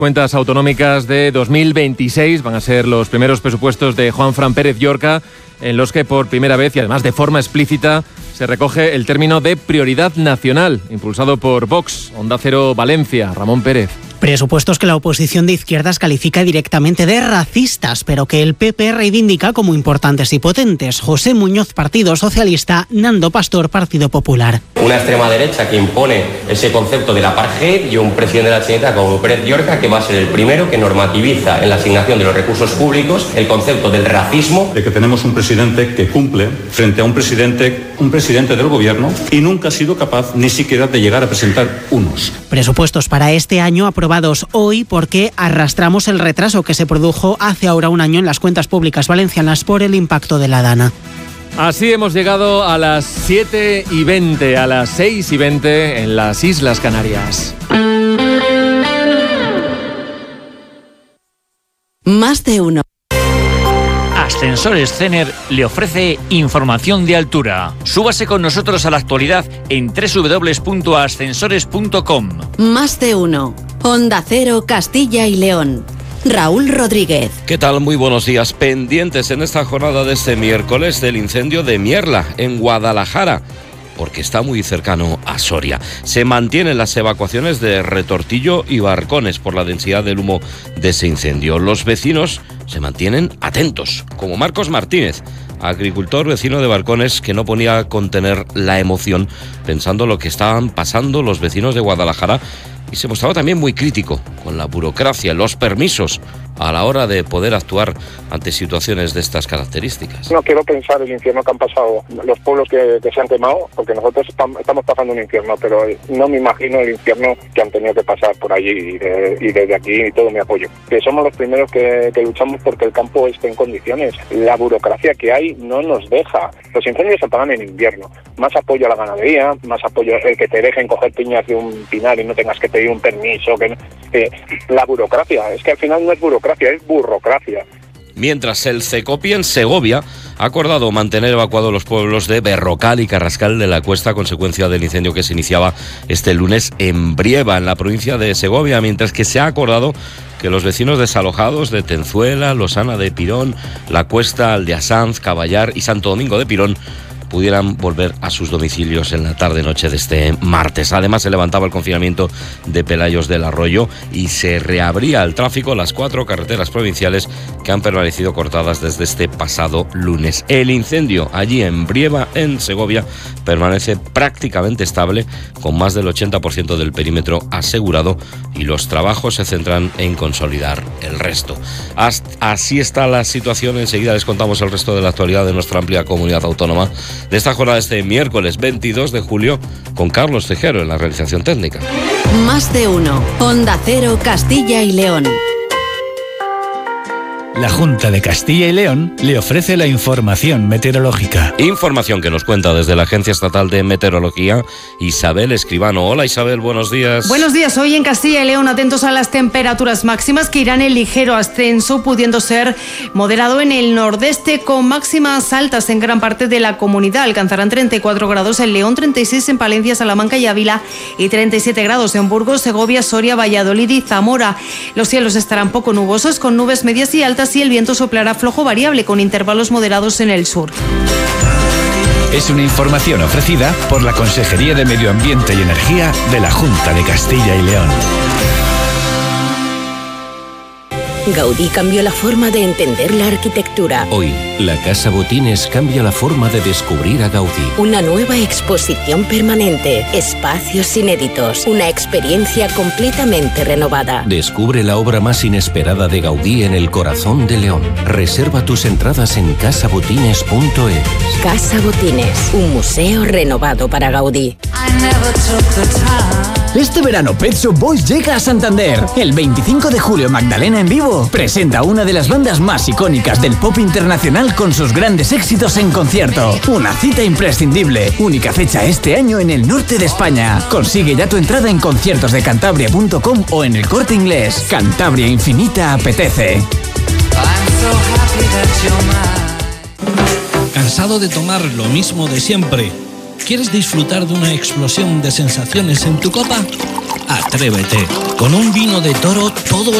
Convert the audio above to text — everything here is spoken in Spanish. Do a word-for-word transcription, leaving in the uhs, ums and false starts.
Cuentas autonómicas de dos mil veintiséis van a ser los primeros presupuestos de Juanfran Pérez Llorca, en los que por primera vez y además de forma explícita se recoge el término de prioridad nacional, impulsado por Vox. Onda Cero Valencia, Ramón Pérez. Presupuestos que la oposición de izquierdas califica directamente de racistas, pero que el P P reivindica como importantes y potentes. José Muñoz, Partido Socialista; Nando Pastor, Partido Popular. Una extrema derecha que impone ese concepto de la apartheid y un presidente de la Generalitat como Pérez Llorca, que va a ser el primero que normativiza en la asignación de los recursos públicos el concepto del racismo. De que tenemos un presidente que cumple frente a un presidente, un presidente del gobierno, y nunca ha sido capaz ni siquiera de llegar a presentar unos. Presupuestos para este año aprobados hoy porque arrastramos el retraso que se produjo hace ahora un año en las cuentas públicas valencianas por el impacto de la Dana. Así hemos llegado a las siete y veinte, a las seis y veinte en las Islas Canarias. Más de uno. Ascensores Cener le ofrece información de altura. Súbase con nosotros a la actualidad en doble u doble u doble u punto ascensores punto com. Más de uno. Onda Cero, Castilla y León. Raúl Rodríguez. ¿Qué tal? Muy buenos días. Pendientes en esta jornada de este miércoles del incendio de Mierla, en Guadalajara, porque está muy cercano a Soria. Se mantienen las evacuaciones de Retortillo y Barcones por la densidad del humo de ese incendio. Los vecinos se mantienen atentos, como Marcos Martínez, agricultor vecino de Barcones, que no ponía a contener la emoción pensando lo que estaban pasando los vecinos de Guadalajara, y se mostraba también muy crítico con la burocracia, los permisos a la hora de poder actuar ante situaciones de estas características. No quiero pensar el infierno que han pasado los pueblos que, que se han quemado, porque nosotros estamos pasando un infierno, pero no me imagino el infierno que han tenido que pasar por allí, y, de, y desde aquí todo mi apoyo. Que somos los primeros que, que luchamos porque el campo esté en condiciones. La burocracia que hay no nos deja. Los incendios se apagan en invierno. Más apoyo a la ganadería, más apoyo el que te dejen coger piñas de un pinar y no tengas que pedir un permiso. Que, eh, la burocracia, es que al final no es burocracia, es burocracia. Mientras el CECOPI en Segovia ha acordado mantener evacuados los pueblos de Berrocal y Carrascal de la Cuesta a consecuencia del incendio que se iniciaba este lunes en Brieva, en la provincia de Segovia, mientras que se ha acordado que los vecinos desalojados de Tenzuela, Losana de Pirón, La Cuesta, Aldeasanz, Caballar y Santo Domingo de Pirón pudieran volver a sus domicilios en la tarde-noche de este martes. Además, se levantaba el confinamiento de Pelayos del Arroyo y se reabría el tráfico las cuatro carreteras provinciales que han permanecido cortadas desde este pasado lunes. El incendio allí en Brieva, en Segovia, permanece prácticamente estable, con más del ochenta por ciento del perímetro asegurado, y los trabajos se centran en consolidar el resto. Así está la situación. Enseguida les contamos el resto de la actualidad de nuestra amplia comunidad autónoma de esta jornada, este miércoles veintidós de julio, con Carlos Tejero en la realización técnica. Más de uno. Onda Cero, Castilla y León. La Junta de Castilla y León le ofrece la información meteorológica. Información que nos cuenta desde la Agencia Estatal de Meteorología, Isabel Escribano. Hola Isabel, buenos días. Buenos días. Hoy en Castilla y León atentos a las temperaturas máximas que irán en ligero ascenso, pudiendo ser moderado en el nordeste, con máximas altas en gran parte de la comunidad. Alcanzarán treinta y cuatro grados en León, treinta y seis en Palencia, Salamanca y Ávila y treinta y siete grados en Burgos, Segovia, Soria, Valladolid y Zamora. Los cielos estarán poco nubosos, con nubes medias y altas, y el viento soplará flojo variable con intervalos moderados en el sur. Es una información ofrecida por la Consejería de Medio Ambiente y Energía de la Junta de Castilla y León. Gaudí cambió la forma de entender la arquitectura. Hoy, la Casa Botines cambia la forma de descubrir a Gaudí. Una nueva exposición permanente, espacios inéditos, una experiencia completamente renovada. Descubre la obra más inesperada de Gaudí en el corazón de León. Reserva tus entradas en casa botines punto es. Casa Botines, un museo renovado para Gaudí. Este verano Pet Shop Boys llega a Santander. El veinticinco de julio, Magdalena en vivo presenta a una de las bandas más icónicas del pop internacional con sus grandes éxitos en concierto. Una cita imprescindible. Única fecha este año en el norte de España. Consigue ya tu entrada en conciertos de cantabria punto com o en El Corte Inglés. Cantabria Infinita apetece. ¿Cansado de tomar lo mismo de siempre? ¿Quieres disfrutar de una explosión de sensaciones en tu copa? Atrévete. Con un vino de Toro todo